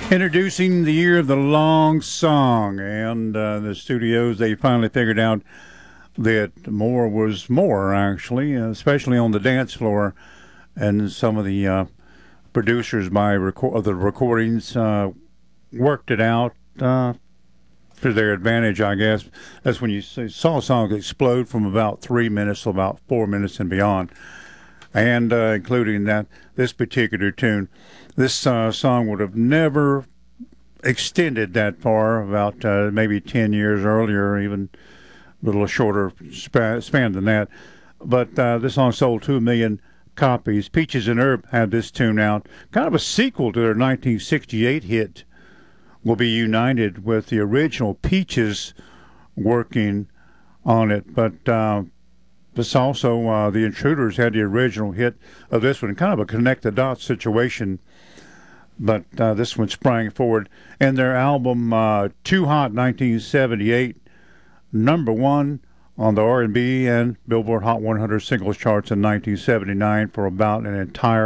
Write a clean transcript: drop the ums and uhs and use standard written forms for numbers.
Introducing the year of the long song, and the studios, they finally figured out that more was more, actually, especially on the dance floor. And some of the producers of the recordings worked it out for their advantage, I guess. That's when you saw songs explode from about 3 minutes to about 4 minutes and beyond, and including this particular tune. This song would have never extended that far, about maybe 10 years earlier, even a little shorter span than that. But this song sold 2 million copies. Peaches and Herb had this tune out, kind of a sequel to their 1968 hit, Will Be United, with the original Peaches working on it. But this also, the Intruders had the original hit of this one, kind of a connect-the-dots situation. But this one sprang forward. And their album, Too Hot 1978, #1 on the R&B and Billboard Hot 100 singles charts in 1979 for about an entire